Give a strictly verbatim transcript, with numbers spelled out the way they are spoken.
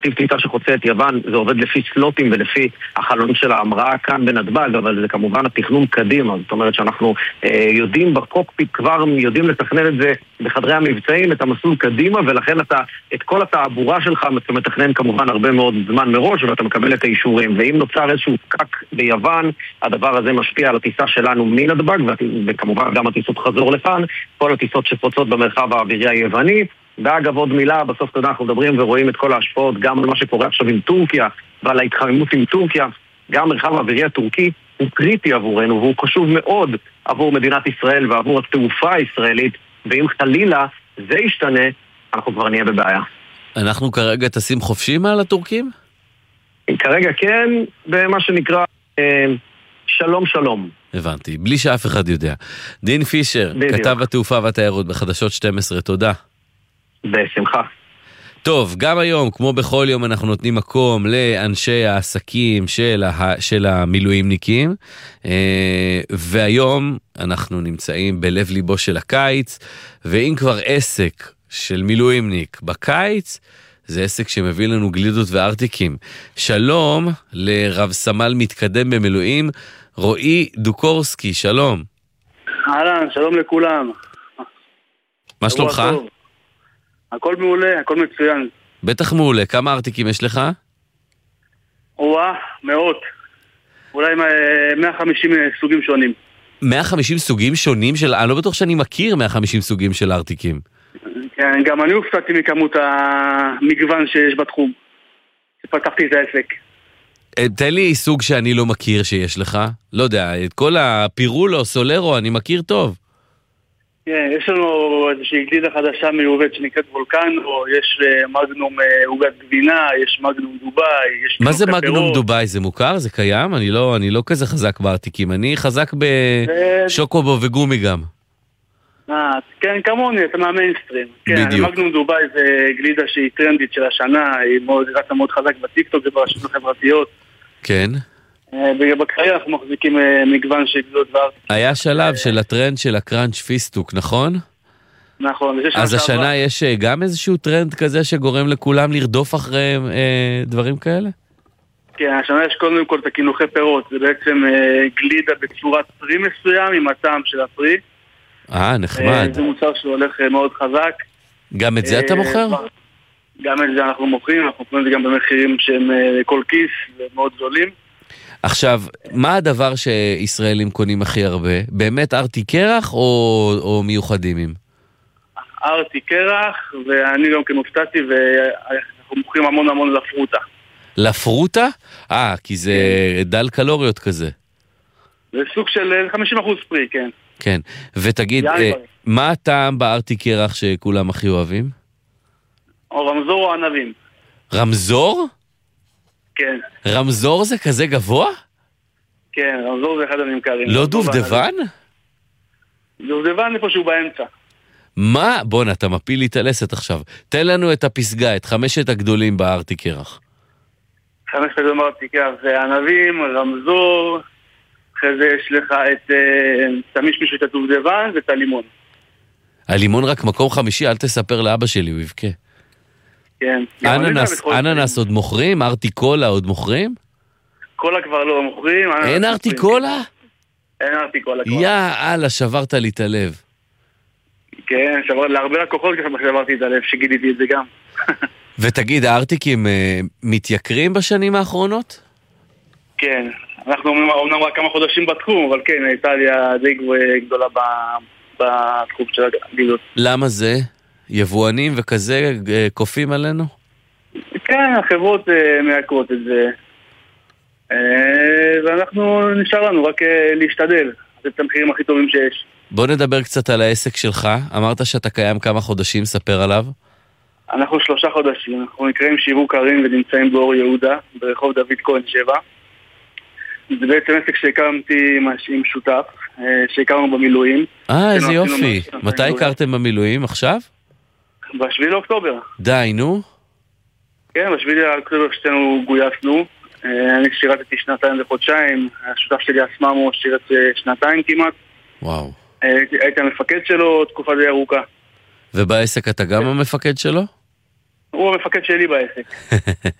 טיסה שחוצה את יוון, זה עובד לפי סלוטים ולפי החלון של ההמראה כאן בנתב"ג, אבל זה כמובן התכנון קדימה. זאת אומרת שאנחנו אה, יודעים בקוקפיט כבר, יודעים לתכנן את זה בחדרי המבצעים, את המסלול קדימה, ולכן אתה, את כל התעבורה שלך אתה מתכנן כמובן הרבה מאוד זמן מראש, ואתה מקבל את האישורים. ואם נוצר איזשהו פקק ביוון, הדבר הזה משפיע על הטיסה שלנו מנתב"ג, וכמובן גם הטיסות חזור לכאן, כל הטיסות שפוצות במרחב האווירי היווני. ואגב עוד מילה, בסוף תודה, אנחנו מדברים ורואים את כל ההשפעות גם על מה שקורה עכשיו עם טורקיה ועל ההתחממות עם טורקיה. גם מרחב האווירי הטורקי הוא קריטי עבורנו והוא חשוב מאוד עבור מדינת ישראל ועבור התעופה הישראלית, ואם חלילה זה ישתנה, אנחנו כבר נהיה בבעיה. אנחנו כרגע טסים חופשי מעל הטורקים? כרגע כן, במה שנקרא אה, שלום שלום. הבנתי, בלי שאף אחד יודע. דין פישר, בדיוק. כתב התעופה והתיירות בחדשות שתים עשרה, תודה. בשמחה. טוב, גם היום, כמו בכל יום, אנחנו נותנים מקום לאנשי העסקים של, ה, של המילואימניקים, והיום אנחנו נמצאים בלב ליבו של הקיץ, ואם כבר עסק של מילואימניק בקיץ, זה עסק שמביא לנו גלידות וארטיקים. שלום לרב סמל מתקדם במילואים, רועי דוקורסקי, שלום. אהלן, שלום לכולם. מה שלומך? הכל מעולה, הכל מצוין. בטח מעולה, כמה ארטיקים יש לך? וואה, מאות. אולי מאה וחמישים סוגים שונים. מאה וחמישים סוגים שונים של... אני לא בטוח שאני מכיר מאה וחמישים סוגים של ארטיקים. כן, גם אני הופתעתי מכמות המגוון שיש בתחום. פתחתי את העסק. תן לי סוג שאני לא מכיר שיש לך. לא יודע, את כל הפירולו, סולרו, אני מכיר טוב. כן, יש לנו איזושהי גלידה חדשה מיובאת שנקראת וולקנו, יש מגנום עוגת גבינה, יש מגנום דובאי, יש... מה זה מגנום דובאי? זה מוכר? זה קיים? אני לא, אני לא כזה חזק בארטיקים, אני חזק בשוקובו וגומי גם. אה, כן, כמוני, אתה מהמיינסטרים. בדיוק. כן, מגנום דובאי זה גלידה שהיא טרנדית של השנה, היא מאוד, רצה מאוד חזק בטיקטוק וברשתות החברתיות. כן. בקריירה אנחנו מחזיקים מגוון של גלידות וארטיקים. היה שלב של הטרנד של הקראנץ' פיסטוק, נכון? נכון. אז השנה יש גם איזשהו טרנד כזה שגורם לכולם לרדוף אחרי דברים כאלה? כן, השנה יש קודם כל את הקינוחי פירות, זה בעצם גלידה בצורת פרי מסוים עם הטעם של הפרי. אה, נחמד. זה מוצר שהולך מאוד חזק. גם את זה אתה מוכר? גם את זה אנחנו מוכרים, אנחנו מוכרים את זה גם במחירים שהם כל כיס ומאוד זולים. עכשיו, מה הדבר שישראלים קונים הכי הרבה? באמת ארטי קרח או, או מיוחדים? ארטי קרח, ואני גם כן הופתעתי, ואנחנו מוכרים המון המון לפרוטה. לפרוטה? אה, כי זה דל קלוריות כזה. זה סוג של חמישים אחוז פרי, כן. כן, ותגיד, אה, מה הטעם בארטי קרח שכולם הכי אוהבים? או רמזור או ענבים. רמזור? כן. רמזור זה כזה גבוה? כן, רמזור זה אחד הנמכרים. לא דובדבן? דובדבן איפשהו באמצע. מה? בוא, אתה מפיל לי את הלסת עכשיו. תן לנו את הפסגה, את חמשת הגדולים בארטי קרח. חמשת הגדולים בארטי קרח זה ענבים, רמזור, אחרי זה יש לך את תמיש את הדובדבן ואת הלימון. הלימון רק מקום חמישי, אל תספר לאבא שלי, הוא יבכה. כן. אננס, אננס עוד מוכרים? ארטי קולה עוד מוכרים? קולה כבר לא מוכרים. אין ארטי קולה? אין ארטי קולה כבר. יאללה, שברת לי את הלב. כן, להרבה לקוחות ככה שברתי את הלב, שגידיתי את זה גם. ותגיד, הארטיקים מתייקרים בשנים האחרונות? כן, אנחנו אומנם רק כמה חודשים בתחום, אבל כן, הייתה לי די גדולה בתחום של הגלידות. למה זה? יבואנים וכזה קופים עלינו? כן, החברות מייקרות את זה. ואנחנו נשאר לנו רק להשתדל, לתת את המחירים הכי טובים שיש. בוא נדבר קצת על העסק שלך. אמרת שאתה קיים כמה חודשים, ספר עליו. אנחנו שלושה חודשים, אנחנו נקראים שיווק ערים ונמצאים באור יהודה, ברחוב דוד כהן שבע. זה בעצם עסק שהקמתי עם שותף, שהקמנו במילואים. אה, איזה יופי. מתי הכרתם במילואים? עכשיו? בשביל לאוקטובר. די, נו. כן, בשביל לאוקטובר שתינו גויסנו. אני שירתתי שנתיים וחודשיים, השותף שלי אסממו שירת שנתיים כמעט. וואו. הייתי המפקד שלו תקופה די ארוכה. ובעסק אתה גם המפקד שלו? הוא הוא המפקד שלי בעסק.